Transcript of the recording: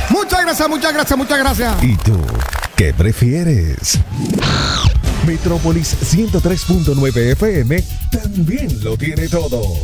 Muchas gracias, muchas gracias, muchas gracias. ¿Y tú qué prefieres? Metrópolis 103.9 FM también lo tiene todo.